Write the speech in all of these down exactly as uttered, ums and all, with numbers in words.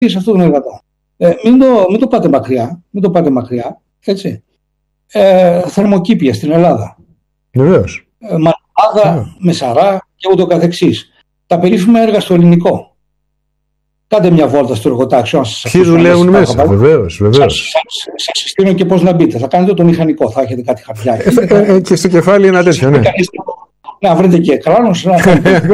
σε αυτόν τον εργατό. Ε, μην, το, μην το πάτε μακριά, μην το πάτε μακριά, έτσι. Ε, θερμοκήπια στην Ελλάδα. Βεβαίως. Ε, Μαρμάδα, yeah. Μεσαρά και ούτω καθεξής. Τα περίφημα έργα στο ελληνικό. Κάντε μια βόλτα στο εργοτάξιο. Ποιοι δουλεύουν μέσα, βεβαίως. Σας συστήνω και πώς να μπείτε. Θα κάνετε το μηχανικό, θα έχετε κάτι χαρτιά. Ε, θα... ε, και στο κεφάλι ένα τέτοιο, ναι. Να βρείτε και κράνος. Να...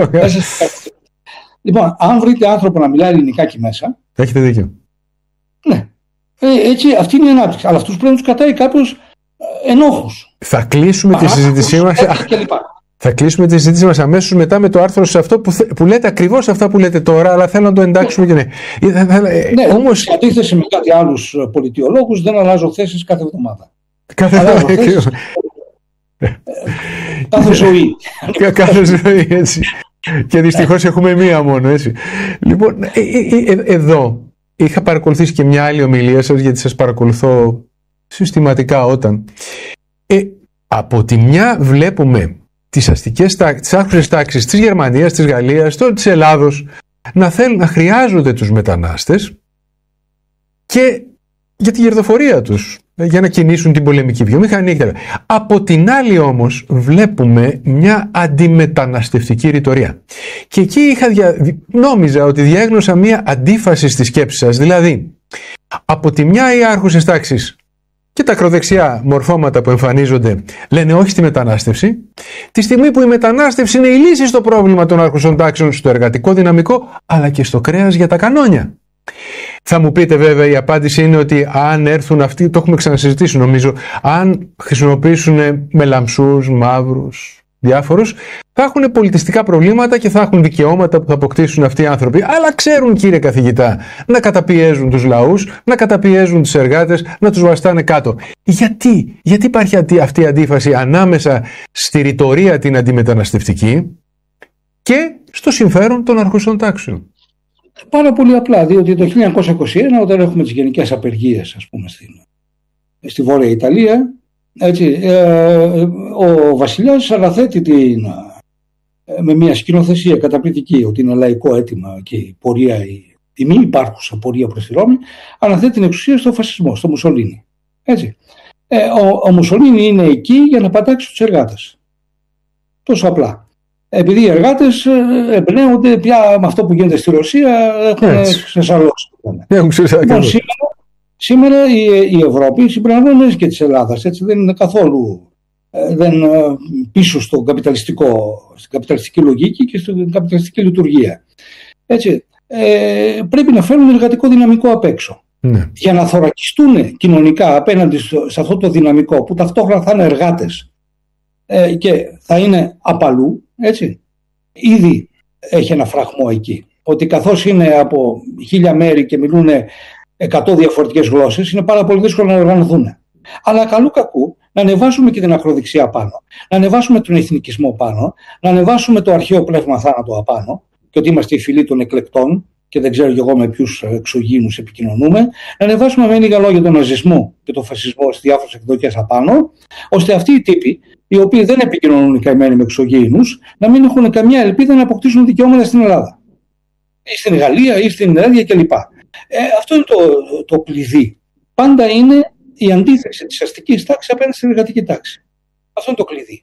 Λοιπόν, αν βρείτε άνθρωπο να μιλάει ελληνικά εκεί μέσα. Έχετε δίκιο. Ναι. Ε, έτσι, αυτή είναι η ανάπτυξη. Αλλά αυτούς πρέπει να τους κατάει κάποιος ενόχους. Θα κλείσουμε Παρά, τη συζήτησή μας. Θα κλείσουμε τη συζήτηση μας αμέσως μετά με το άρθρο σε αυτό που, θε, που λέτε ακριβώς αυτά που λέτε τώρα, αλλά θέλω να το εντάξουμε ναι. και ναι. Ναι, όμως... σε αντίθεση με κάτι άλλους πολιτιολόγους, δεν αλλάζω θέσεις κάθε εβδομάδα. Κάθε εβδομάδα. Κάθε ζωή. Κάθε ζωή, έτσι. Και δυστυχώς έχουμε μία μόνο, έτσι. Λοιπόν, ε, ε, ε, εδώ είχα παρακολουθήσει και μια άλλη ομιλία σας, γιατί σας παρακολουθώ συστηματικά όταν. Ε, από τη μια βλέπουμε τις αστικές τάξεις, τις άρχουσες τάξεις της Γερμανίας, της Γαλλίας, της Ελλάδος να θέλουν, να χρειάζονται τους μετανάστες και για τη κερδοφορία τους, για να κινήσουν την πολεμική βιομηχανία κτλ. Από την άλλη όμως βλέπουμε μια αντιμεταναστευτική ρητορία. Και εκεί είχα δια... νόμιζα ότι διέγνωσα μια αντίφαση στη σκέψη σας. Δηλαδή, από τη μια οι άρχουσες τάξεις και τα ακροδεξιά μορφώματα που εμφανίζονται λένε όχι στη μετανάστευση, τη στιγμή που η μετανάστευση είναι η λύση στο πρόβλημα των άρχουσων τάξεων, στο εργατικό δυναμικό, αλλά και στο κρέας για τα κανόνια. Θα μου πείτε βέβαια η απάντηση είναι ότι αν έρθουν αυτοί, το έχουμε ξανασυζητήσει νομίζω, αν χρησιμοποιήσουν μελαμψούς, μαύρους, διάφορους, θα έχουν πολιτιστικά προβλήματα και θα έχουν δικαιώματα που θα αποκτήσουν αυτοί οι άνθρωποι. Αλλά ξέρουν, κύριε καθηγητά, να καταπιέζουν τους λαούς, να καταπιέζουν τους εργάτες, να τους βαστάνε κάτω. Γιατί, γιατί υπάρχει αυτή η αντίφαση ανάμεσα στη ρητορία την αντιμεταναστευτική και στο συμφέρον των αρχουσών τάξεων? Πάρα πολύ απλά, διότι το χίλια εννιακόσια είκοσι ένα, όταν έχουμε τις γενικές απεργίες, ας πούμε, στη, στη Βόρεια Ιταλία, έτσι, ε, ο βασιλιάς αναθέτει την, ε, με μια σκηνοθεσία καταπληκτική, ότι είναι λαϊκό αίτημα και η πορεία, η, η μη υπάρχουσα πορεία προς τη Ρώμη, αναθέτει την εξουσία στο φασισμό, στο Μουσολίνι. Έτσι. Ε, ο, ο Μουσολίνι είναι εκεί για να πατάξει τους εργάτες. Τόσο απλά. Επειδή οι εργάτες εμπνέονται πια με αυτό που γίνεται στη Ρωσία, έχουν ξεσαλώσει. Λοιπόν, σήμερα, σήμερα η, η Ευρώπη συμπεριλαμβάνει και της Ελλάδας, έτσι, δεν είναι καθόλου δεν, πίσω στο καπιταλιστικό, στην καπιταλιστική λογική και στην καπιταλιστική λειτουργία. Έτσι, ε, πρέπει να φέρουν εργατικό δυναμικό απ' έξω. Ναι. Για να θωρακιστούν κοινωνικά απέναντι σε αυτό το δυναμικό που ταυτόχρονα θα είναι εργάτες ε, και θα είναι απαλού. Έτσι. Ήδη έχει ένα φραγμό εκεί. Ότι καθώς είναι από χίλια μέρη και μιλούν εκατό διαφορετικές γλώσσες, είναι πάρα πολύ δύσκολο να οργανωθούν. Αλλά καλού κακού να ανεβάσουμε και την ακροδεξιά πάνω, να ανεβάσουμε τον εθνικισμό πάνω, να ανεβάσουμε το αρχαίο πνεύμα θάνατο απάνω, και ότι είμαστε οι φίλοι των εκλεκτών και δεν ξέρω και εγώ με ποιους εξωγήινους επικοινωνούμε, να ανεβάσουμε με λίγα λόγια τον ναζισμό και τον φασισμό στις διάφορες εκδοχές απάνω, ώστε αυτοί οι τύποι, οι οποίοι δεν επικοινωνούν οι καημένοι με εξωγήινους, να μην έχουν καμιά ελπίδα να αποκτήσουν δικαιώματα στην Ελλάδα ή στην Γαλλία ή στην Ινδία κλπ. Ε, αυτό είναι το, το κλειδί. Πάντα είναι η αντίθεση της αστικής τάξης απέναντι στην εργατική τάξη. Αυτό είναι το κλειδί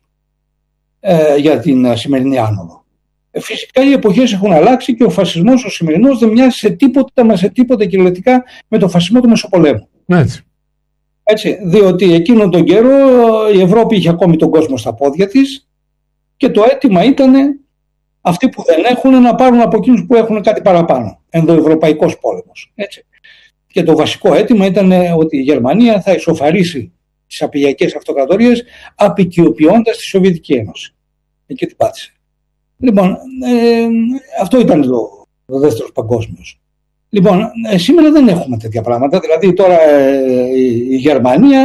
ε, για την σημερινή άνοδο. Ε, φυσικά οι εποχές έχουν αλλάξει και ο φασισμός ο σημερινός δεν μοιάζει σε τίποτα, μα σε τίποτα κυριολεκτικά με τον φασισμό του Μεσοπολέμου. Έτσι. Έτσι, διότι εκείνον τον καιρό η Ευρώπη είχε ακόμη τον κόσμο στα πόδια της και το αίτημα ήταν αυτοί που δεν έχουν να πάρουν από εκείνους που έχουν κάτι παραπάνω. Ενδοευρωπαϊκός πόλεμος. Έτσι. Και το βασικό αίτημα ήταν ότι η Γερμανία θα ισοφαρίσει τις απειγειακές αυτοκρατορίες απεικιοποιώντας τη Σοβιετική Ένωση. Εκεί την πάτησε. Λοιπόν, ε, αυτό ήταν το, το δεύτερος παγκόσμιος. Λοιπόν, ε, σήμερα δεν έχουμε τέτοια πράγματα. Δηλαδή τώρα ε, η, η Γερμανία,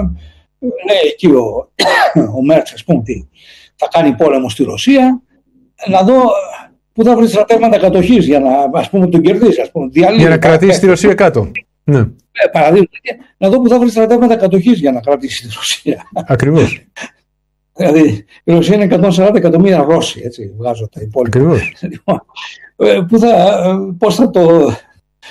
ναι, εκεί ο, ο Μέρτς, ας πούμε, θα κάνει πόλεμο στη Ρωσία, να δω που θα βρει στρατεύματα κατοχής για να, ας πούμε, τον κερδίσει. Ας πούμε, διαλύει, για να κρατήσει τη Ρωσία κάτω. Ναι. Ε, παραδείγματος, να δω που θα βρει στρατεύματα κατοχής για να κρατήσει τη Ρωσία. Ακριβώς. Δηλαδή η Ρωσία είναι εκατόν σαράντα εκατομμύρια Ρώσοι, έτσι βγάζω τα υπόλοιπα. Ακριβώς. Λοιπόν, που θα, πώς θα το...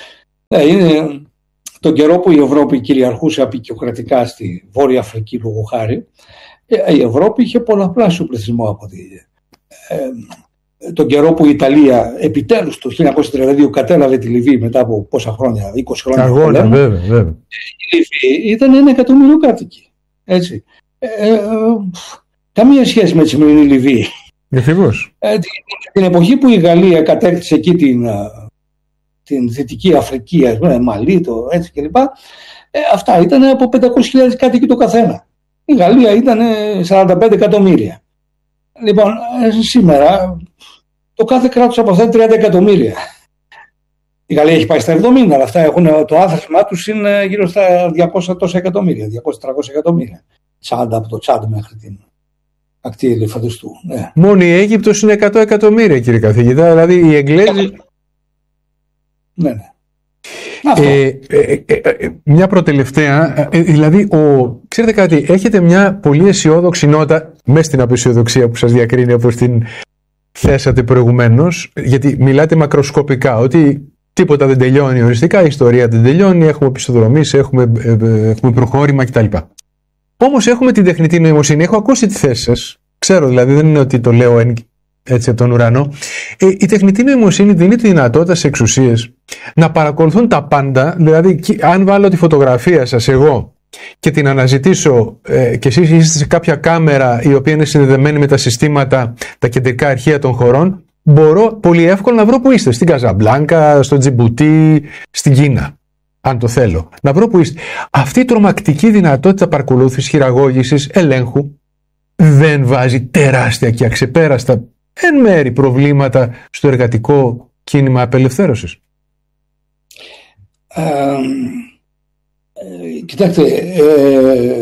Ναι, είναι τον καιρό που η Ευρώπη κυριαρχούσε απεικιοκρατικά στη Βόρεια Αφρική, λόγω χάρη, η Ευρώπη είχε πολλαπλάσιο πληθυσμό από τη. Ε, τον καιρό που η Ιταλία επιτέλους το χίλια εννιακόσια τριάντα δύο κατέλαβε τη Λιβύη μετά από πόσα χρόνια, είκοσι χρόνια. Αγώνα, βέβαια, βέβαια. Η Λιβύη ήταν ένα εκατομμύριο κάτοικοι. Έτσι. Ε, ε, καμία σχέση με τη σημερινή Λιβύη. Ακριβώς. Ε, την, την εποχή που η Γαλλία κατέκτησε εκεί την, την Δυτική Αφρική, ας πούμε, Μαλί, το έτσι κλπ. Ε, αυτά ήταν από πεντακόσιες χιλιάδες κάτοικοι το καθένα. Η Γαλλία ήταν σαράντα πέντε εκατομμύρια. Λοιπόν, σήμερα το κάθε κράτος από αυτά είναι τριάντα εκατομμύρια. Η Γαλλία έχει πάει στα εβδομήντα, αλλά αυτά έχουν, το άθροισμά τους είναι γύρω στα διακόσια τόσα εκατομμύρια, διακόσια τριακόσια εκατομμύρια. Τσάντα από το Τσάντ μέχρι την ακτή Ελεφαντοστού. Ναι. Μόνο η Αίγυπτος είναι εκατό εκατομμύρια, κύριε καθηγητά, δηλαδή οι Εγγλέζοι. Ναι, ναι. Ε, ε, ε, ε, μια προτελευταία, ε, δηλαδή, ο, ξέρετε κάτι, έχετε μια πολύ αισιόδοξη νότα μέσα στην απεσιοδοξία που σας διακρίνει, όπως την θέσατε προηγουμένως, γιατί μιλάτε μακροσκοπικά, ότι τίποτα δεν τελειώνει οριστικά, η ιστορία δεν τελειώνει, έχουμε οπισθοδρομίες, έχουμε, ε, ε, έχουμε προχώρημα κτλ. Όμως έχουμε την τεχνητή νοημοσύνη, έχω ακούσει τη θέση σας, ξέρω δηλαδή, δεν είναι ότι το λέω έτσι από τον ουρανό. Ε, η τεχνητή νοημοσύνη δίνει τη δυνατότητα σε εξουσίες να παρακολουθούν τα πάντα, δηλαδή αν βάλω τη φωτογραφία σας εγώ και την αναζητήσω ε, και εσείς είστε σε κάποια κάμερα η οποία είναι συνδεδεμένη με τα συστήματα, τα κεντρικά αρχεία των χωρών, μπορώ πολύ εύκολα να βρω που είστε, στην Καζαμπλάνκα, στο Τζιμπουτί, στην Κίνα, αν το θέλω, να βρω που είστε. Αυτή η τρομακτική δυνατότητα παρακολούθησης, χειραγώγησης, ελέγχου δεν βάζει τεράστια και αξεπέραστα εν μέρη προβλήματα στο εργατικό κίνημα απελευθέρωσης? Ε, ε, κοιτάξτε, ε,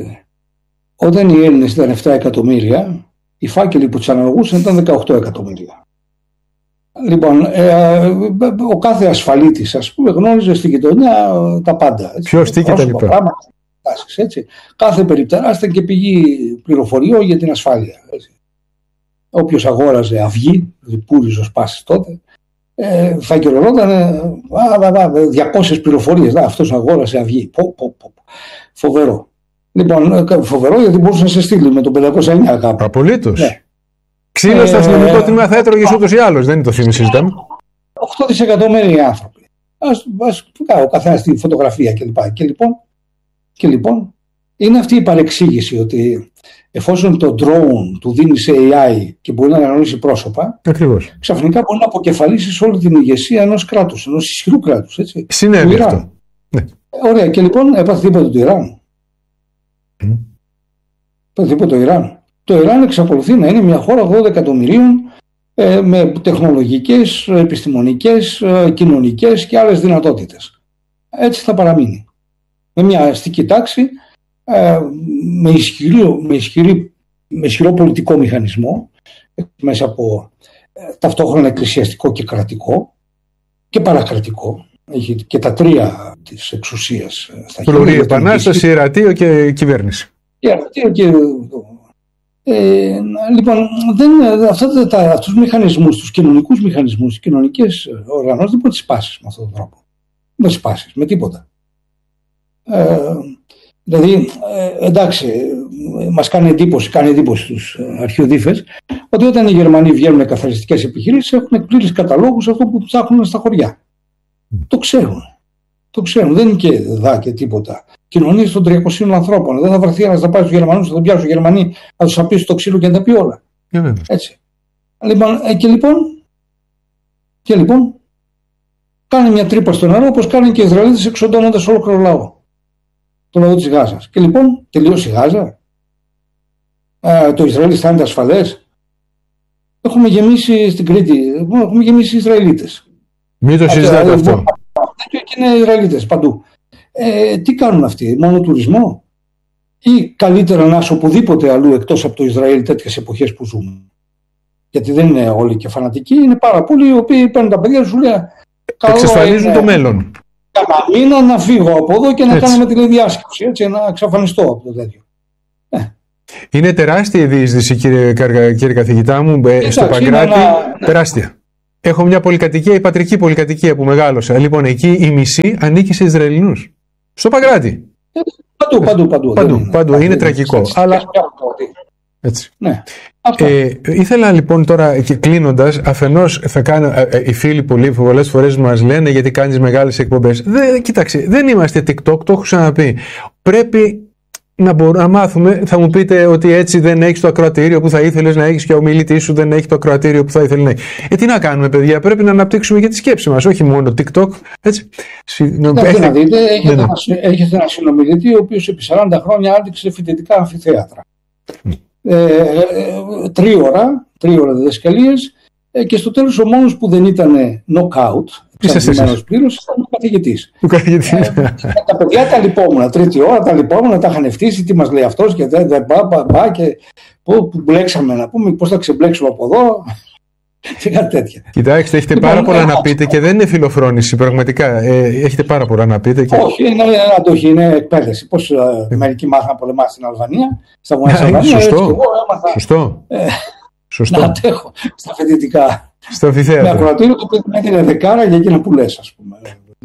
όταν οι Έλληνες ήταν επτά εκατομμύρια, οι φάκελοι που τους αναλογούσαν ήταν δεκαοκτώ εκατομμύρια. Λοιπόν, ε, ο κάθε ασφαλίτης, ας πούμε, γνώριζε στη γειτονιά τα πάντα. Ποιος, τι και τα λοιπά. Έτσι. Κάθε περιπτεράς ήταν και πηγή πληροφοριών για την ασφάλεια. Έτσι. Όποιος αγόραζε αυγή, πούριζος πάσης τότε, ε, φακελωνόταν ε, διακόσιες πληροφορίες. Αυτός αγόρασε αυγή. Πω, πω, πω. Φοβερό. Λοιπόν, φοβερό γιατί μπορούσε να σε στείλει με το πεντακόσια εννιά κάπου. Απολύτως. Ναι. Ξύλο στο αστυνομικό τμήμα θα έτρωγες ούτως ή άλλως, δεν είναι το θύμι συζητάμε. οκτώ δισεκατομμύρια άνθρωποι. Ας, ας ο καθένας τη φωτογραφία κλπ. Και λοιπόν, και λοιπόν είναι αυτή η παρεξήγηση ότι εφόσον το drone του δίνει σε έι άι και μπορεί να αναγνωρίσει πρόσωπα, ακριβώς, ξαφνικά μπορεί να αποκεφαλίσει όλη την ηγεσία ενός κράτους, ενός ισχυρού κράτους. Έτσι, συνέβη αυτό. Ναι. Ωραία, και λοιπόν έπαθε τίποτα το Ιράν. Mm. Έπαθε τίποτα το Ιράν. Το Ιράν εξακολουθεί να είναι μια χώρα ογδόντα εκατομμυρίων ε, με τεχνολογικές, επιστημονικές, ε, κοινωνικές και άλλες δυνατότητες. Έτσι θα παραμείνει. Με μια αστική τάξη, ε, με, ισχυρό, με, ισχυρή, με ισχυρό πολιτικό μηχανισμό, μέσα από ε, ταυτόχρονα εκκλησιαστικό και κρατικό και παρακρατικό. Έχει και τα τρία της εξουσίας. Πλουρή επανάσταση, ιερατείο και κυβέρνηση. Ιερατείο και... Ε, λοιπόν, δεν, αυτά, τα, αυτούς τους μηχανισμούς, τους κοινωνικούς μηχανισμούς, τις κοινωνικές οργανώσεις δεν μπορεί να τις σπάσεις με αυτόν τον τρόπο. Δεν μπορεί να τις σπάσεις με τίποτα. Ε, δηλαδή, ε, εντάξει, μας κάνει εντύπωση, κάνει εντύπωση στους αρχαιοδίφες ότι όταν οι Γερμανοί βγαίνουν με καθαριστικές επιχειρήσεις έχουν πλήρες καταλόγους αυτό που ψάχνουν στα χωριά. Mm. Το ξέρουν. Το ξέρουν. Δεν είναι και δά και τίποτα. Κοινωνίες των τριακοσίων ανθρώπων. Δεν θα βρεθεί ένας να πάει στους Γερμανούς, θα τον πιάσουν οι Γερμανοί, να τους απείσει το ξύλο και να τα πει όλα. Yeah, έτσι. Λοιπόν, ε, και λοιπόν, και λοιπόν, κάνει μια τρύπα στο νερό όπως κάνουν και οι Ισραηλίτες εξοντώνοντας ολόκληρο λαό. Το λαό της Γάζας. Και λοιπόν, τελείωσε η Γάζα. Ε, το Ισραήλ αισθάνεται ασφαλές. Έχουμε γεμίσει στην Κρήτη, έχουμε γεμίσει Ισραηλίτες. Μην το συζητάτε αυτό. Και είναι Ισραηλίτες παντού. Ε, τι κάνουν αυτοί, μόνο τουρισμό, ή καλύτερα να είσαι οπουδήποτε αλλού εκτός από το Ισραήλ τέτοιες εποχές που ζούμε? Γιατί δεν είναι όλοι και φανατικοί, είναι πάρα πολλοί οι οποίοι παίρνουν τα παιδιά σου, λέει, εξασφαλίζουν το μέλλον. Κάνα μήνα να φύγω από εδώ και να έτσι κάνω με τηλεδιάσκεψη, έτσι, να εξαφανιστώ από το τέτοιο. Ε. Είναι τεράστια η διείσδυση, κύριε, κύριε καθηγητά μου, εντάξει, στο Παγκράτη, ένα... τεράστια. Έχω μια πολυκατοικία, η πατρική πολυκατοικία που μεγάλωσα. Λοιπόν, εκεί η μισή ανήκει σε Ισραηλινούς. Στο Παγκράτη. Παντού, παντού, παντού. Παντού, είναι, παντού. είναι τραγικό. Έτσι, αλλά... Έτσι. Ναι. Ε, ήθελα λοιπόν τώρα και κλείνοντας, αφενός θα κάνω, ε, οι φίλοι πολλοί, πολλές φορές μας λένε γιατί κάνεις μεγάλες εκπομπές. Δεν, κοίταξε, δεν είμαστε TikTok, το έχω ξαναπεί. Πρέπει να μπορούμε να μάθουμε, θα μου πείτε ότι έτσι δεν έχεις το ακροατήριο που θα ήθελες να έχεις και ο μιλητής σου δεν έχει το ακροατήριο που θα ήθελε να έχει. Ε, τι να κάνουμε, παιδιά, πρέπει να αναπτύξουμε και τη σκέψη μας, όχι μόνο TikTok. Έτσι. Έχετε να δείτε, έχετε, ναι, ναι. Ένα, έχετε ένα συνομιλητή ο οποίος επί σαράντα χρόνια άντυξε φοιτητικά αμφιθέατρα. Mm. Ε, ε, τρίωρα, τρίωρα διδασκαλίες ε, και στο τέλος ο μόνος που δεν ήταν knockout, εξαρτημένος πλήρως, ήταν ο καθηγητής. Ε, τα παιδιά τα λυπόμουν, τρίτη ώρα τα λυπόμουν, τα είχαν ευτύσει, τι μας λέει αυτός και δεν δε, μπα, μπα, μπα, και που, που μπλέξαμε να πούμε, πώς θα ξεμπλέξουμε από εδώ. Τέτοια. Κοιτάξτε, έχετε λοιπόν, πάρα πολλά ε, να πείτε και δεν είναι φιλοφρόνηση, πραγματικά. Ε, έχετε πάρα πολλά να πείτε. Και... Όχι, είναι αντοχή, είναι εκπαίδευση. Πώς ε, μερικοί μάθαν να πολεμάνε στην Αλβανία, στα βουνά της Αλβανίας. Σωστό. Έτσι, εγώ έμαθα, Σωστό. Ε, Σωστό. Να αντέχω στα φοιτητικά. Στο αμφιθέατρο. Με ακροατήριο το οποίο έγινε δεκάρα για εκείνα που λες, ας πούμε.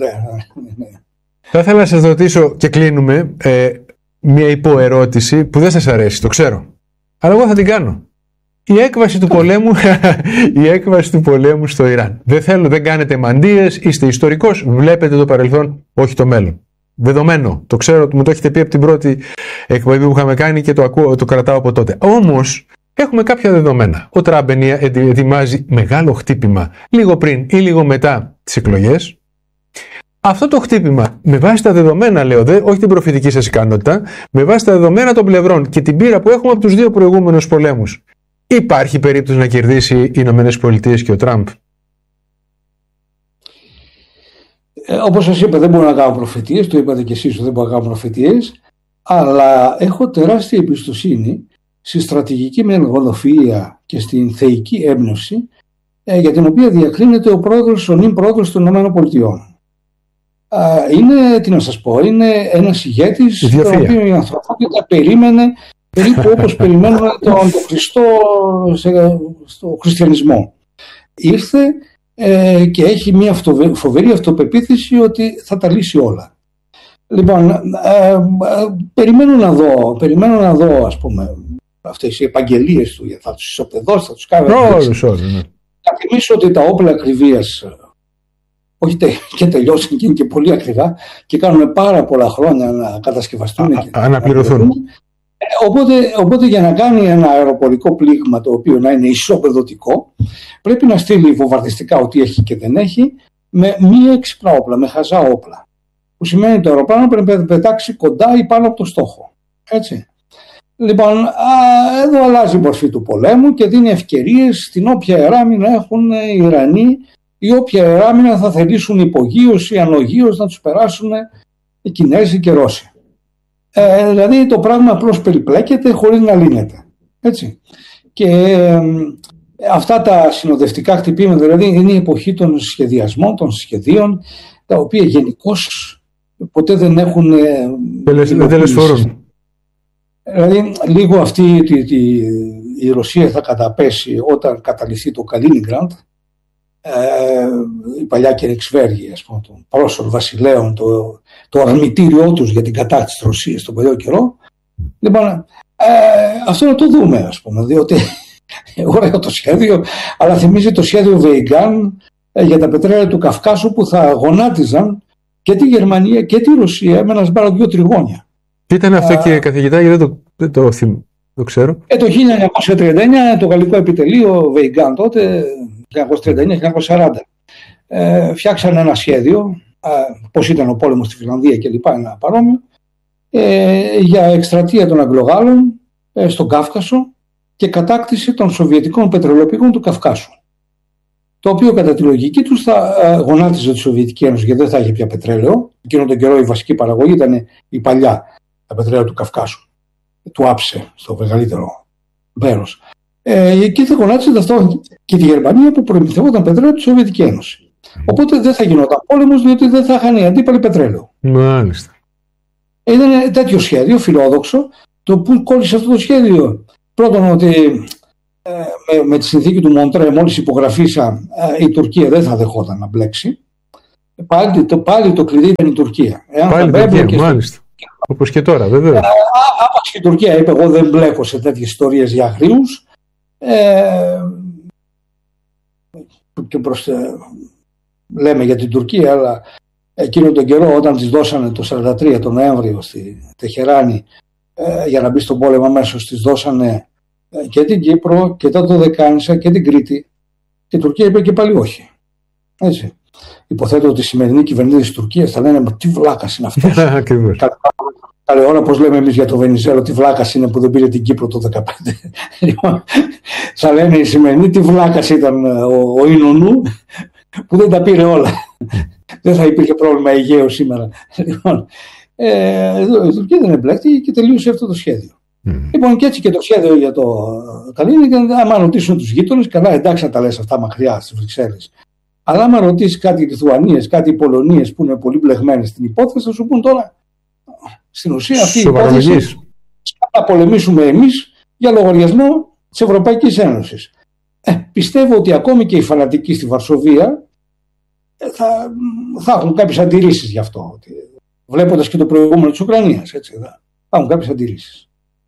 Θα ήθελα να σας ρωτήσω και κλείνουμε ε, μια υποερώτηση που δεν σας αρέσει, το ξέρω. Αλλά εγώ θα την κάνω. Η έκβαση του πολέμου, η έκβαση του πολέμου στο Ιράν. Δεν θέλω, δεν κάνετε μαντίες, είστε ιστορικός, βλέπετε το παρελθόν, όχι το μέλλον. Δεδομένο. Το ξέρω, μου το έχετε πει από την πρώτη εκπομπή που είχαμε κάνει και το, ακούω, το κρατάω από τότε. Όμως, έχουμε κάποια δεδομένα. Ο Τραμπ ετοιμάζει μεγάλο χτύπημα λίγο πριν ή λίγο μετά τις εκλογές. Αυτό το χτύπημα, με βάση τα δεδομένα, λέω δε, όχι την προφητική σας ικανότητα, με βάση τα δεδομένα των πλευρών και την πείρα που έχουμε από τους δύο προηγούμενους πολέμους, υπάρχει περίπτωση να κερδίσει οι Ηνωμένες Πολιτείες και ο Τραμπ? Ε, όπως σας είπα, δεν μπορώ να κάνω προφητείες, το είπατε και εσείς ότι δεν μπορώ να κάνω προφητείες, αλλά έχω τεράστια εμπιστοσύνη στη στρατηγική μελγοδοφία και στην θεϊκή έμπνευση ε, για την οποία διακρίνεται ο πρόεδρος, ο νυν πρόεδρος των ΗΠΑ. Είναι, τι να σας πω, είναι ένας ηγέτης τον οποίο η ανθρωπότητα περίμενε περίπου όπως περιμένουμε τον, τον Χριστό σε, στο χριστιανισμό. Ήρθε ε, και έχει μια αυτοβε, φοβερή αυτοπεποίθηση ότι θα τα λύσει όλα. Λοιπόν, ε, ε, περιμένω να δω, περιμένω να δω ας πούμε αυτές οι επαγγελίες του, θα τους ισοπεδώσει, θα τους κάνει. Όλους, όλους, ναι. Να θυμίσω ότι τα όπλα ακριβίας όχι τε, και τελειώσαν και είναι και πολύ ακριβά και κάνουν πάρα πολλά χρόνια να κατασκευαστούν. Α, και αναπληρωθούν. Οπότε, οπότε για να κάνει ένα αεροπορικό πλήγμα το οποίο να είναι ισοπεδωτικό, πρέπει να στείλει βομβαρδιστικά ό,τι έχει και δεν έχει με μη έξυπνα όπλα, με χαζά όπλα. Που σημαίνει ότι το αεροπλάνο πρέπει να πετάξει κοντά ή πάνω από το στόχο. Έτσι. Λοιπόν, α, εδώ αλλάζει η μορφή του πολέμου και δίνει ευκαιρίες στην όποια αεράμινα έχουν οι Ιρανοί, η όποια αεράμινα θα θελήσουν υπογείως ή ανογείως να τους περάσουν οι Κινέζοι και Ρώσοι. Ε, δηλαδή το πράγμα απλώς περιπλέκεται χωρίς να λύνεται. Έτσι. Και ε, αυτά τα συνοδευτικά χτυπήματα, δηλαδή είναι η εποχή των σχεδιασμών, των σχεδίων, τα οποία γενικώς ποτέ δεν έχουν τελεσφορούν. Δηλαδή λίγο αυτή τη, τη, η Ρωσία θα καταπέσει όταν καταλυθεί το Καλίνιγκραντ, ε, η παλιά Κενιξβέργη, ας πούμε, των Πρώσων βασιλέων, το, το αρμητήριό τους για την κατάκτηση της Ρωσίας τον παλιό καιρό. Λοιπόν, ε, αυτό να το δούμε, ας πούμε, διότι ωραίο το σχέδιο, αλλά θυμίζει το σχέδιο Βεϊγκάν ε, για τα πετρέλαια του Καυκάσου που θα γονάτιζαν και τη Γερμανία και τη Ρωσία με ένα σμπάρο δυο τριγώνια. Τι ήταν αυτό, κύριε καθηγητά, γιατί δεν το, δεν το, το, το ξέρω. Ε, το χίλια εννιακόσια τριάντα εννιά το γαλλικό επιτελείο Βεϊγκάν τότε, χίλια εννιακόσια τριάντα εννιά χίλια εννιακόσια σαράντα, ε, φτιάξαν ένα σχέδιο, ε, πώς ήταν ο πόλεμος στη Φιλανδία και λοιπά, ένα παρόμοιο, ε, για εκστρατεία των Αγγλογάλων ε, στον Κάφκασο και κατάκτηση των σοβιετικών πετρελαιοπηγών του Καυκάσου. Το οποίο κατά τη λογική τους θα ε, γονάτιζε τη Σοβιετική Ένωση γιατί δεν θα είχε πια πετρέλαιο. Εκείνο τον καιρό η βασική παραγωγή ήταν η παλιά, τα πετρέλαια του Καυκάσου, του άψε στο μεγαλύτερο μέρος. Ε, και θα γονάτιζε αυτό και τη Γερμανία που προμηθευόταν πετρέλαιο τη Σοβιετική Ένωση. Οπότε δεν θα γινόταν πόλεμος διότι δεν θα είχαν οι αντίπαλοι πετρέλαιο. Μάλιστα. Ήταν τέτοιο σχέδιο, φιλόδοξο, το που κόλλησε αυτό το σχέδιο. Πρώτον ότι με, με τη συνθήκη του Μοντρέ, μόλις υπογραφήσα, η Τουρκία δεν θα δεχόταν να μπλέξει. Πάλι το, πάλι το κλειδί ήταν η Τουρκία. Εάν πάλι η Τουρκία, μάλιστα. Στο... Όπως και τώρα, βέβαια. Άπαξ και η Τουρκία είπε: εγώ δεν μπλέκω σε τέτοιες ιστορίες για αγρίους. Ε, και προς, ε, λέμε για την Τουρκία, αλλά εκείνο τον καιρό, όταν της δώσανε το σαράντα τρία τον Νοέμβριο στη Τεχεράνη ε, για να μπει στον πόλεμο, αμέσως της δώσανε ε, και την Κύπρο και τα Δωδεκάνησα και την Κρήτη, και η Τουρκία είπε και πάλι όχι. Έτσι. Υποθέτω ότι η σημερινή κυβερνήτες της Τουρκίας θα λένε: τι βλάκας είναι αυτός. Ακριβώς. Καλή ώρα, πώς λέμε εμείς για το Βενιζέλο, τι βλάκας είναι που δεν πήρε την Κύπρο το δεκαπέντε. Θα λένε οι σημερινοί: τι βλάκας ήταν ο, ο Ινωνού που δεν τα πήρε όλα. Δεν θα υπήρχε πρόβλημα Αιγαίου σήμερα. Λοιπόν, ε, η Τουρκία δεν εμπλέκτη και τελείωσε αυτό το σχέδιο. Mm. Λοιπόν, και έτσι και το σχέδιο για το Καλίνικραντ, άμα ρωτήσουν τους γείτονες, καλά, εντάξει να τα λες αυτά μακριά στις Βρυξέλλες. Αλλά άμα ρωτήσει κάτι Λιθουανίες, κάτι Πολωνίες που είναι πολύ μπλεγμένες στην υπόθεση, θα σου πούν τώρα στην ουσία αυτή η υπόθεση θα πολεμήσουμε εμείς για λογαριασμό της Ευρωπαϊκής Ένωσης. Ε, πιστεύω ότι ακόμη και οι φανατικοί στη Βαρσοβία θα, θα έχουν κάποιες αντιρρήσεις γι' αυτό. Βλέποντας και το προηγούμενο της Ουκρανίας, έτσι, θα, θα έχουν κάποιες αντιρρήσεις.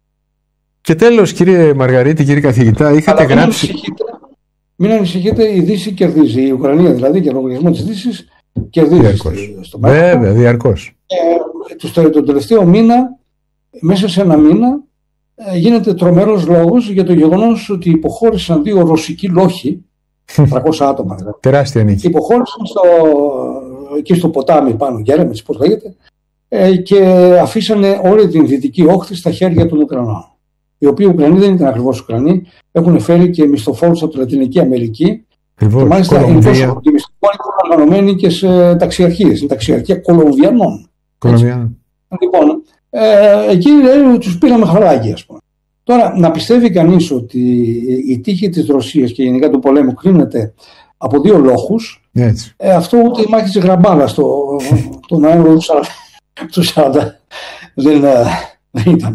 Και τέλος, κύριε Μαργαρίτη, κύριε καθηγητά, είχατε Αλλά γράψει... Μην ανησυχείτε, μην ανησυχείτε, η Δύση κερδίζει. Η Ουκρανία δηλαδή για λογαριασμό της Δύσης κερδίζει στο μέλλον. Βέβαια, διαρκώς. Ε, τον τελευταίο μήνα, μέσα σε ένα μήνα, ε, γίνεται τρομερός λόγος για το γεγονός ότι υποχώρησαν δύο ρωσικοί λόχοι, τριακόσια άτομα δηλαδή. Τεράστια νίκη. Υποχώρησαν στο, εκεί στο ποτάμι πάνω, Γέρεμετς, πώς λέγεται, ε, και αφήσανε όλη την δυτική όχθη στα χέρια των Ουκρανών. Οι οποίοι Ουκρανοί δεν ήταν ακριβώς Ουκρανοί, έχουν φέρει και μισθοφόρους από τη Λατινική Αμερική. Ακριβώς, και μάλιστα είναι τόσο ότι οι μισθοφόροι είναι οργανωμένοι και σε ταξιαρχίες. Είναι ταξιαρχία Κολομβιανών. Κολομβιανών. Λοιπόν, ε, εκεί λέει, τους πήραμε χαράκι, ας πούμε. Τώρα, να πιστεύει κανείς ότι η τύχη της Ρωσίας και γενικά του πολέμου κρίνεται από δύο λόχους, ε, αυτό ούτε η μάχη της Γραμπάλας το, το Νοέμβριο του σαράντα δεν, δεν ήταν.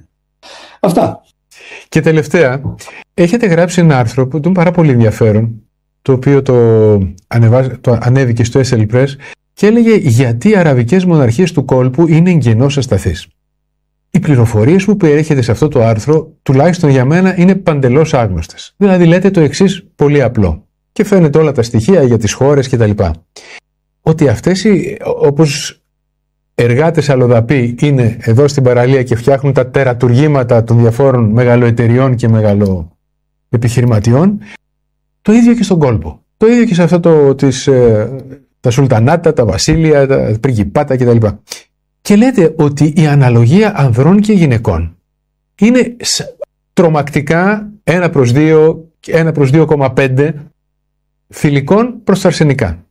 Αυτά. Και τελευταία, έχετε γράψει ένα άρθρο που είναι πάρα πολύ ενδιαφέρον, το οποίο το, ανεβάζ, το ανέβηκε στο Ες Ελ Press και έλεγε γιατί οι αραβικές μοναρχίες του κόλπου είναι εγγενώς ασταθείς. Οι πληροφορίες που περιέχεται σε αυτό το άρθρο, τουλάχιστον για μένα, είναι παντελώς άγνωστες. Δηλαδή λέτε το εξής πολύ απλό και φαίνεται όλα τα στοιχεία για τις χώρες κτλ. Ότι αυτές οι, όπως εργάτες αλλοδαποί είναι εδώ στην παραλία και φτιάχνουν τα τερατουργήματα των διαφόρων μεγαλοεταιριών και μεγαλοεπιχειρηματιών, το ίδιο και στον κόλπο. Το ίδιο και σε αυτό το, τις, τα σουλτανάτα, τα βασίλεια, τα πριγκιπάτα κτλ. Και λέτε ότι η αναλογία ανδρών και γυναικών είναι τρομακτικά ένα προς δύο, ένα προς δύο κόμμα πέντε θηλυκών προς τα αρσενικά.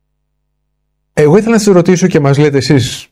Εγώ ήθελα να σας ρωτήσω και μας λέτε εσείς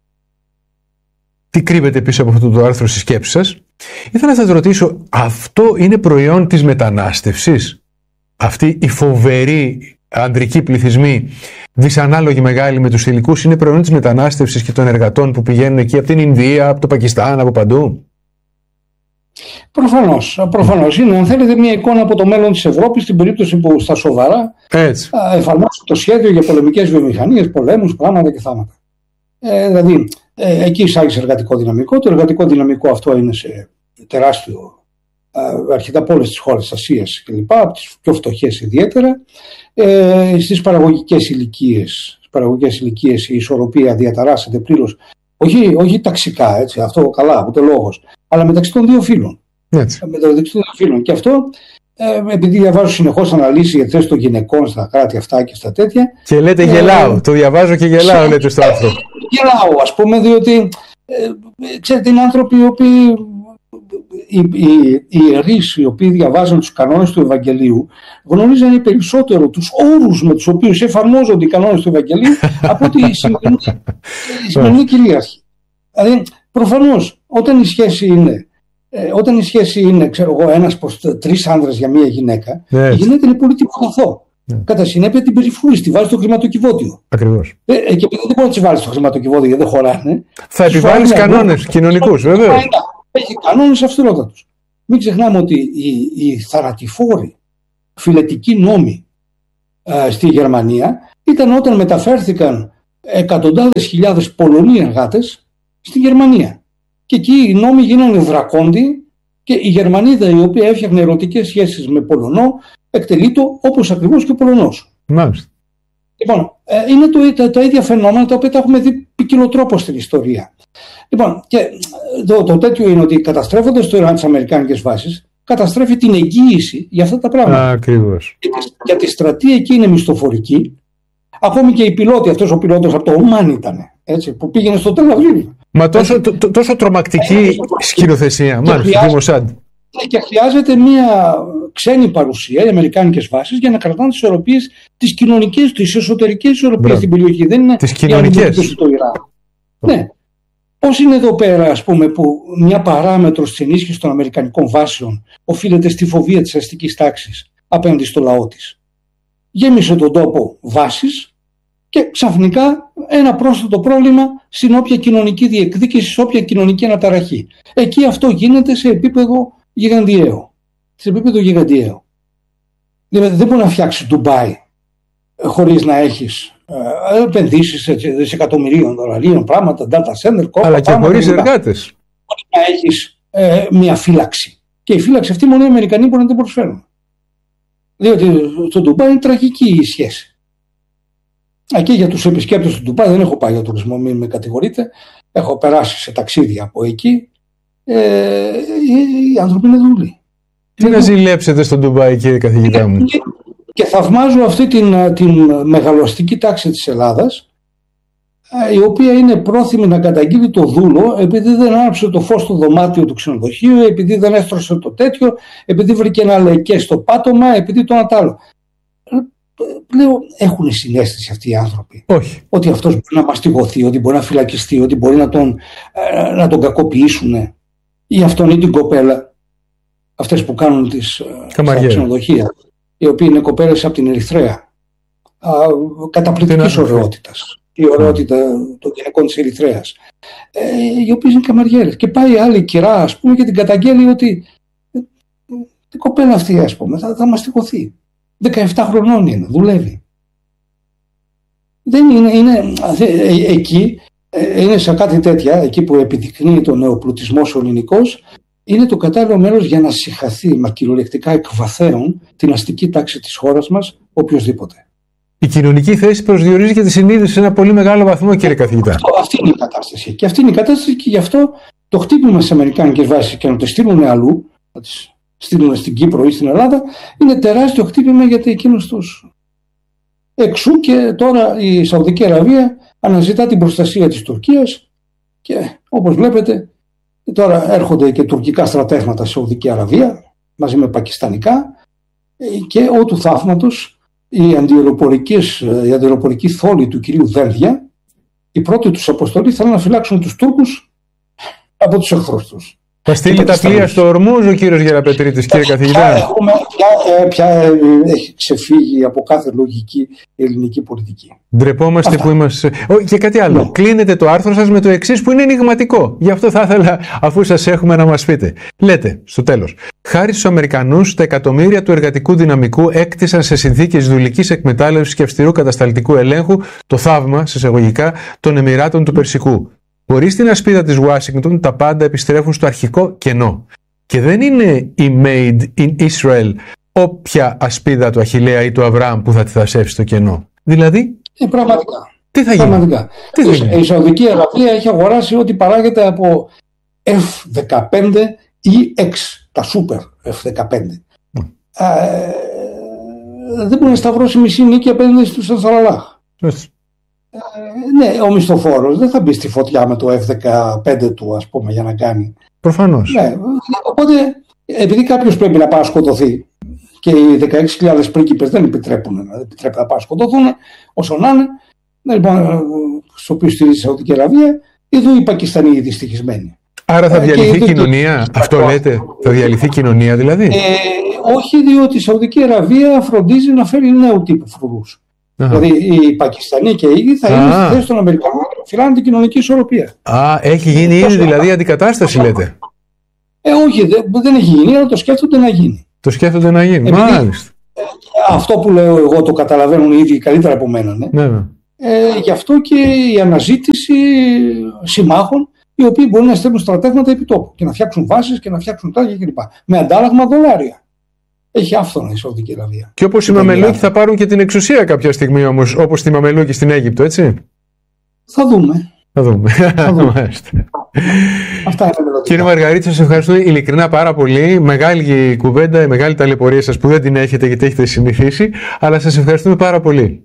τι κρύβεται πίσω από αυτό το άρθρο στις σκέψεις σας. Ήθελα να σας ρωτήσω, αυτό είναι προϊόν της μετανάστευσης? Αυτή η φοβερή ανδρική πληθυσμή, δυσανάλογη μεγάλη με τους θηλυκούς, είναι προϊόν της μετανάστευσης και των εργατών που πηγαίνουν εκεί από την Ινδία, από το Πακιστάν, από παντού? Προφανώς, προφανώς είναι, αν θέλετε, μια εικόνα από το μέλλον της Ευρώπης στην περίπτωση που στα σοβαρά εφαρμόσουν το σχέδιο για πολεμικές βιομηχανίες, πολέμους, πράγματα και θάματα. Ε, δηλαδή, ε, εκεί εισάγεις εργατικό δυναμικό. Το εργατικό δυναμικό αυτό είναι σε τεράστιο, ε, αρχικά από όλες τις χώρες της Ασίας κλπ., από τις πιο φτωχές ιδιαίτερα. Ε, στις παραγωγικές ηλικίες, στις παραγωγικές ηλικίες η ισορροπία διαταράσσεται πλήρως. Όχι, όχι ταξικά, έτσι, αυτό καλά, ούτε λόγος, αλλά μεταξύ των δύο φύλων. Έτσι. Μεταξύ των δύο φύλων. Και αυτό, ε, επειδή διαβάζω συνεχώς αναλύσεις για θέσεις των γυναικών στα κράτη αυτά και στα τέτοια. Και λέτε ε, γελάω, ε, το διαβάζω και γελάω, σε, λέτε στο άρθρο. Γελάω, ας πούμε, διότι ε, ξέρετε, είναι άνθρωποι οι οποίοι, οι, οι, οι ιερείς, οι οποίοι διαβάζουν τους κανόνες του Ευαγγελίου, γνωρίζανε περισσότερο τους όρους με τους οποίους εφαρμόζονται οι κανόνες του Ευαγγελίου από ότι η σημερινή, η σημερινή κυρίαρχη. Δηλαδή, προφανώς, όταν η σχέση είναι, ε, όταν η σχέση είναι, ξέρω εγώ, ένας προς τρεις άνδρες για μία γυναίκα, yes. η γυναίκα είναι πολύ τυπογραφό. Yeah. Κατά συνέπεια την περιφρουρείς, τη βάζεις στο χρηματοκιβώτιο. Ακριβώς. Ε, ε, και επειδή δεν μπορεί να τη βάλεις στο χρηματοκιβώτιο γιατί δεν χωράνε. Θα επιβάλλεις κανόνες κοινωνικούς, βέβαια. Έχει κανόνες αυστηρότατους. μην ξεχνάμε ότι οι, οι θανατηφόροι φυλετικοί νόμοι ε, στη Γερμανία ήταν όταν μεταφέρθηκαν εκατοντάδες χιλιάδες Πολωνοί εργάτες στη Γερμανία. Και εκεί οι νόμοι γίνανε δρακόντιοι και η Γερμανίδα η οποία έφτιαχνε ερωτικές σχέσεις με Πολωνό εκτελεί το όπως ακριβώς και ο Πολωνός. Μάλιστα. Λοιπόν, είναι το, τα, τα ίδια φαινόμενα τα οποία τα έχουμε δει ποικιλοτρόπως στην ιστορία. Λοιπόν, και το, το τέτοιο είναι ότι καταστρέφοντας το Ιράν τις αμερικάνικες βάσεις, καταστρέφει την εγγύηση για αυτά τα πράγματα. Ακριβώς. Γιατί η στρατή εκεί είναι μισθοφορική. Ακόμη και οι πιλότοι, αυτός ο πιλότος από το Ομάν ήταν, έτσι, που πήγαινε στο Τελ Αβίβ. Μα τόσο, τ, τ, τόσο τρομακτική σκηνοθεσία. Μάλιστα, Δημοσάντ. Και χρειάζεται μια ξένη παρουσία, οι αμερικάνικες βάσεις, για να κρατάνε τις ισορροπίες, τις κοινωνικές, τις εσωτερικές ισορροπίες στην περιοχή. Δεν είναι τις κοινωνικές. Το Ιράν. Ναι. Πώς είναι εδώ πέρα, ας πούμε, που μια παράμετρος της ενίσχυσης των αμερικανικών βάσεων οφείλεται στη φοβία της αστικής τάξης απέναντι στο λαό της. Γέμισε τον τόπο βάσεις και ξαφνικά ένα πρόσθετο πρόβλημα στην όποια κοινωνική διεκδίκηση, σε όποια κοινωνική αναταραχή. Εκεί αυτό γίνεται σε επίπεδο γιγαντιαίο. Σε επίπεδο γιγαντιαίο. Δηλαδή δεν μπορεί να φτιάξει Ντουμπάι χωρίς να έχεις ε, επενδύσεις δισεκατομμυρίων δολαρίων, πράγματα, data center, κόμμα, αλλά και χωρίς εργάτες. Μπορεί να έχεις ε, μια φύλαξη. Και η φύλαξη αυτή μόνο οι Αμερικανοί μπορεί να την προσφέρουν. Διότι στο Ντουμπάι είναι τραγική η σχέση. Εκεί για τους επισκέπτες του Ντουμπάι δεν έχω πάει για τουρισμό, μην με κατηγορείτε. Έχω περάσει σε ταξίδια από εκεί. Ε, οι, οι άνθρωποι είναι δούλοι. Τι να ζηλέψετε στο Ντουμπάι, κύριε καθηγητά μου. Και, και θαυμάζω αυτή την, την μεγαλοαστική τάξη της Ελλάδας, η οποία είναι πρόθυμη να καταγγείλει το δούλο επειδή δεν άναψε το φως στο δωμάτιο του ξενοδοχείου, επειδή δεν έστρωσε το τέτοιο, επειδή βρήκε ένα λεκέ στο πάτωμα, επειδή το ένα τ' άλλο. Λέω, έχουν συναίσθηση αυτοί οι άνθρωποι? Όχι. Ότι αυτός μπορεί να μαστιγωθεί, ότι μπορεί να φυλακιστεί, ότι μπορεί να τον, να τον κακοποιήσουν, ή αυτόν ή την κοπέλα, αυτές που κάνουν τις ξενοδοχεία, οι οποίοι είναι κοπέλες από την Ερυθρέα, καταπληκτικής ωραιότητας, η ωραιότητα των γυναικών της Ερυθρέας, ε, οι οποίες είναι καμαριέρες. Και πάει άλλη κυρά, ας πούμε, και την καταγγέλει ότι η κοπέλα αυτή, ας πούμε, θα, θα μαστιγωθεί. δεκαεπτά χρονών είναι, δουλεύει. Δεν είναι, είναι ε, εκεί, ε, είναι σε κάτι τέτοια, εκεί που επιδεικνύει το νεοπλουτισμός ο ελληνικός, είναι το κατάλληλο μέρος για να συγχαθεί, μα κυριολεκτικά εκβαθέων, την αστική τάξη της χώρας μας, οποιοσδήποτε. Η κοινωνική θέση προσδιορίζει και τη συνείδηση σε ένα πολύ μεγάλο βαθμό, κύριε καθηγητά. Αυτό, αυτή είναι η κατάσταση. Και αυτή είναι η κατάσταση και γι' αυτό το χτύπημα στις αμερικάνικες βάσεις και να το στείλουν αλλού, να τις στείλουν στην Κύπρο ή στην Ελλάδα, είναι τεράστιο χτύπημα γιατί εκείνους τους εξού και τώρα η Σαουδική Αραβία αναζητά την προστασία της Τουρκίας και όπως βλέπετε τώρα έρχονται και τουρκικά στρατεύματα στη Σαουδική Αραβία μαζί με πακιστανικά και ό του θαύματος οι αντιεροπορικοί θόλοι του κυρίου Δένδια, η πρώτη τους αποστολή θέλουν να φυλάξουν τους Τούρκους από τους εχθρούς τους. Θα στείλει τα πλοία στο Ορμούζ ο κύριος Γεραπετρίτης, κύριε καθηγητά. Έχουμε, πια, πια έχει ξεφύγει από κάθε λογική ελληνική πολιτική. Ντρεπόμαστε Αυτά. που είμαστε. Και κάτι άλλο. Ναι. Κλείνετε το άρθρο σας με το εξής που είναι ενιγματικό. Γι' αυτό θα ήθελα, αφού σας έχουμε, να μας πείτε. Λέτε στο τέλος. Χάρη στους Αμερικανούς, τα εκατομμύρια του εργατικού δυναμικού έκτισαν σε συνθήκες δουλικής εκμετάλλευσης και αυστηρού κατασταλτικού ελέγχου το θαύμα, σε εισαγωγικά, των Εμιράτων του Περσικού. Χωρίς την ασπίδα της Ουάσιγκτον, τα πάντα επιστρέφουν στο αρχικό κενό. Και δεν είναι η Made in Israel όποια ασπίδα του Αχιλλέα ή του Αβραάμ που θα τη θασέψει στο κενό. Δηλαδή, ε, πραγματικά. Τι θα γίνει. Πραγματικά. Τι θα γίνει. Η Σαουδική Αραβία έχει αγοράσει ό,τι παράγεται από εφ δεκαπέντε ή εξ, τα Super εφ δεκαπέντε. Mm. Ε, δεν μπορεί να σταυρώσει μισή νίκη απέναντι στους Ανσαραλάχ. Ε, ναι, ο μισθοφόρος δεν θα μπει στη φωτιά με το εφ δεκαπέντε του, ας πούμε, για να κάνει. Προφανώς. Ναι, οπότε, επειδή κάποιος πρέπει να πάει να σκοτωθεί και οι δεκαέξι χιλιάδες πρίγκιπες δεν επιτρέπουν να, επιτρέπουν να πάει να σκοτωθούν, όσο να είναι, λοιπόν, στο οποίο στηρίζει η Σαουδική Αραβία, εδώ οι Πακιστανοί οι δυστυχισμένοι. Άρα θα διαλυθεί κοινωνία, το... αυτό λέτε, θα διαλυθεί κοινωνία δηλαδή. Ε, όχι, διότι η Σαουδική Αραβία φροντίζει να φέρει νέου τύπου φρουρούς. Δηλαδή οι Πακιστανοί και οι ίδιοι θα είναι στη θέση των Αμερικανών και φυλάνε την κοινωνική ισορροπία. Α, έχει γίνει ήδη δηλαδή αντικατάσταση, λέτε. Ε, όχι, δεν, δεν έχει γίνει, αλλά το σκέφτονται να γίνει. Το σκέφτονται να γίνει, Επειδή, μάλιστα. Ε, αυτό που λέω εγώ το καταλαβαίνουν οι ίδιοι καλύτερα από μένα. Ναι. Ναι, ναι. Ε, γι' αυτό και η αναζήτηση συμμάχων, οι οποίοι μπορούν να στέλνουν στρατεύματα επί τόπου και να φτιάξουν βάσεις και να φτιάξουν τάγια κλπ. Με αντάλλαγμα δολάρια. Έχει άφθονα η Σαουδική Αραβία. Και όπως οι Μαμελούκοι θα πάρουν και την εξουσία κάποια στιγμή όμως, όπως τη Μαμελούκοι στην Αίγυπτο, έτσι. Θα δούμε. Θα δούμε. Θα δούμε. Αυτά είναι μελλοντικά. Κύριε Μαργαρίτη, σας ευχαριστώ ειλικρινά πάρα πολύ. Μεγάλη κουβέντα, μεγάλη ταλαιπωρία σας που δεν την έχετε γιατί έχετε συνηθίσει, αλλά σας ευχαριστούμε πάρα πολύ.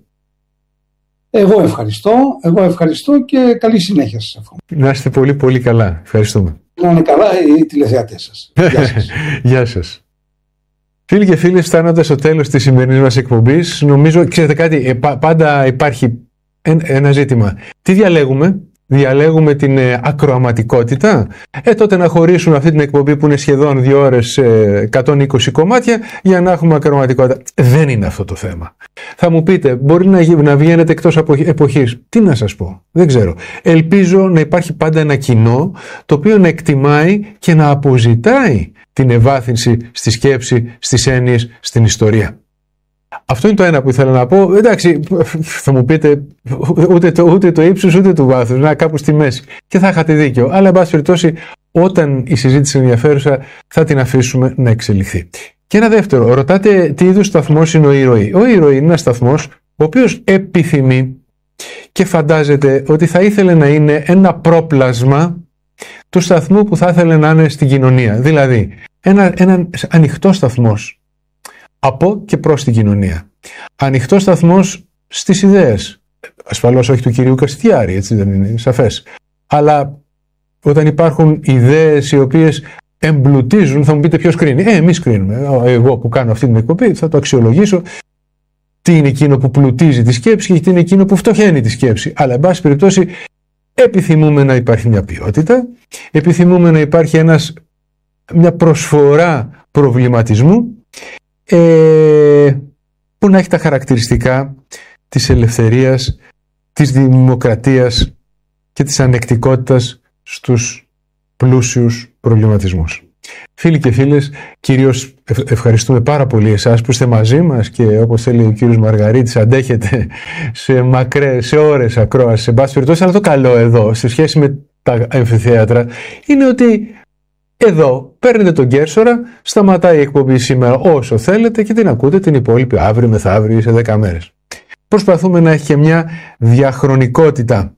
Εγώ ευχαριστώ, εγώ ευχαριστώ και καλή συνέχεια σας εύχομαι. Να είστε πολύ πολύ καλά. Ευχαριστούμε. Να είναι καλά οι τηλεθεατές σας. Γεια σας. Γεια σας. Φίλοι και φίλες, φτάνοντας στο τέλος της σημερινής μας εκπομπής, νομίζω, ξέρετε κάτι, πάντα υπάρχει ένα ζήτημα. Τι διαλέγουμε? Διαλέγουμε την ε, ακροαματικότητα. Ε, τότε να χωρίσουν αυτή την εκπομπή που είναι σχεδόν δύο ώρες, ε, εκατόν είκοσι κομμάτια, για να έχουμε ακροαματικότητα. Δεν είναι αυτό το θέμα. Θα μου πείτε, μπορεί να, να βγαίνετε εκτός από εποχής. Τι να σας πω, δεν ξέρω. Ελπίζω να υπάρχει πάντα ένα κοινό το οποίο να εκτιμάει και να αποζητάει την ευάθυνση στη σκέψη, στις έννοιες, στην ιστορία. Αυτό είναι το ένα που ήθελα να πω. Εντάξει, θα μου πείτε ούτε το, ούτε το ύψος ούτε του βάθους, να κάπου στη μέση. Και θα είχατε δίκιο. Αλλά, εν πάση περιπτώσει, όταν η συζήτηση είναι ενδιαφέρουσα, θα την αφήσουμε να εξελιχθεί. Και ένα δεύτερο, ρωτάτε τι είδους σταθμός είναι ο Ήρωη. Ο Ήρωη είναι ένας σταθμός ο οποίος επιθυμεί και φαντάζεται ότι θα ήθελε να είναι ένα πρόπλασμα του σταθμού που θα ήθελε να είναι στην κοινωνία. Δηλαδή, ένα, ένα ανοιχτό σταθμός από και προς την κοινωνία. Ανοιχτός σταθμός στις ιδέες. Ασφαλώς όχι του κυρίου Καστιάρη, έτσι δεν είναι, είναι σαφές. Αλλά όταν υπάρχουν ιδέες οι οποίες εμπλουτίζουν, θα μου πείτε ποιος κρίνει. Ε, εμείς κρίνουμε. Εγώ που κάνω αυτή την εκπομπή θα το αξιολογήσω. Τι είναι εκείνο που πλουτίζει τη σκέψη και τι είναι εκείνο που φτωχαίνει τη σκέψη. Αλλά, εν πάση περιπτώσει, επιθυμούμε να υπάρχει μια ποιότητα, επιθυμούμε να υπάρχει ένας, μια προσφορά προβληματισμού, Ε, που να έχει τα χαρακτηριστικά της ελευθερίας, της δημοκρατίας και της ανεκτικότητας στους πλούσιους προβληματισμούς. Φίλοι και φίλες, κυρίως ευχαριστούμε πάρα πολύ εσάς που είστε μαζί μας και όπως θέλει ο κύριος Μαργαρίτης αντέχετε σε μακρές, σε ώρες ακρόαση, σε πάση περιπτώσει, αλλά το καλό εδώ σε σχέση με τα αμφιθέατρα είναι ότι εδώ παίρνετε τον Κέρσορα, σταματάει η εκπομπή σήμερα όσο θέλετε και την ακούτε την υπόλοιπη αύριο, μεθαύριο ή σε δέκα μέρες. Προσπαθούμε να έχει και μια διαχρονικότητα,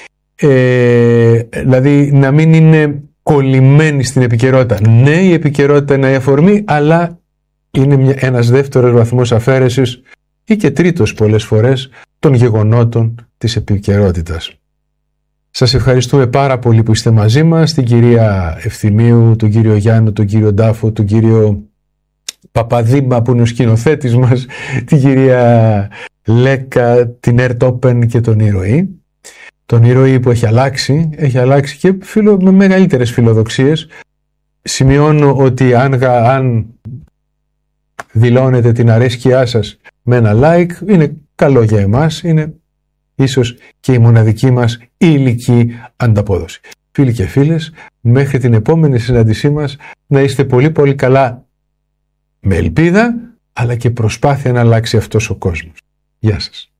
ε, δηλαδή να μην είναι κολλημένη στην επικαιρότητα. Ναι, η επικαιρότητα είναι η αφορμή, αλλά είναι μια, ένας δεύτερος βαθμός αφαίρεσης ή και τρίτος πολλές φορές των γεγονότων της επικαιρότητας. Σας ευχαριστούμε πάρα πολύ που είστε μαζί μας, την κυρία Ευθυμίου, τον κύριο Γιάννο, τον κύριο Ντάφο, τον κύριο Παπαδήμα που είναι ο σκηνοθέτης μας, την κυρία Λέκα, την Air Open και τον Ήρωη. Τον Ήρωη που έχει αλλάξει, έχει αλλάξει και φιλο, με μεγαλύτερες φιλοδοξίες. Σημειώνω ότι αν, αν δηλώνετε την αρέσκειά σας με ένα like, είναι καλό για εμάς, είναι ίσως και η μοναδική μας υλική ανταπόδοση. Φίλοι και φίλες, μέχρι την επόμενη συνάντησή μας να είστε πολύ πολύ καλά, με ελπίδα, αλλά και προσπάθεια να αλλάξει αυτός ο κόσμος. Γεια σας.